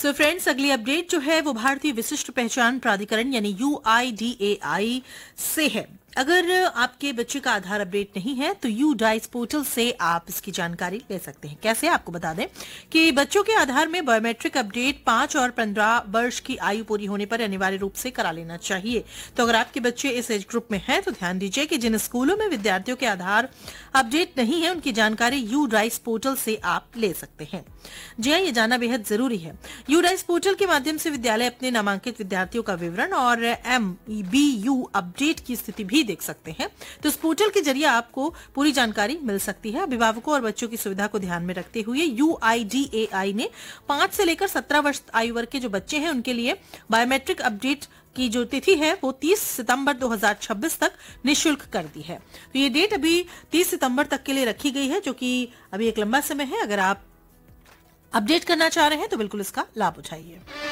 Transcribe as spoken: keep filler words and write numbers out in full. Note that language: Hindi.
सो फ्रेंड्स, अगली अपडेट जो है वो भारतीय विशिष्ट पहचान प्राधिकरण यानी यू आई डी ए आई से है। अगर आपके बच्चे का आधार अपडेट नहीं है तो यू डाइस पोर्टल से आप इसकी जानकारी ले सकते हैं। कैसे, आपको बता दें कि बच्चों के आधार में बायोमेट्रिक अपडेट पांच और पंद्रह वर्ष की आयु पूरी होने पर अनिवार्य रूप से करा लेना चाहिए। तो अगर आपके बच्चे इस एज ग्रुप में हैं तो ध्यान दीजिए कि जिन स्कूलों में विद्यार्थियों के आधार अपडेट नहीं है उनकी जानकारी यू डाइस पोर्टल से आप ले सकते हैं। जी हाँ, ये जानना बेहद जरूरी है। यू डाइस पोर्टल के माध्यम से विद्यालय अपने नामांकित विद्यार्थियों का विवरण और एम बी यू अपडेट की स्थिति भी देख सकते हैं। तो इस पोर्टल के जरिए आपको पूरी जानकारी मिल सकती है। अभिभावकों और बच्चों की सुविधा को ध्यान में रखते हुए यू आई डी ए आई ने पांच से लेकर सत्रह वर्ष आयु वर्ग के जो बच्चे हैं उनके लिए बायोमेट्रिक अपडेट की जो तिथि है वो तीस सितंबर दो हज़ार छब्बीस तक निःशुल्क कर दी है। तो ये डेट अभी तीस सितंबर तक के लिए रखी गई है, जो कि अभी एक लंबा समय है। अगर आप अपडेट करना चाह रहे हैं तो बिल्कुल इसका लाभ उठाइए।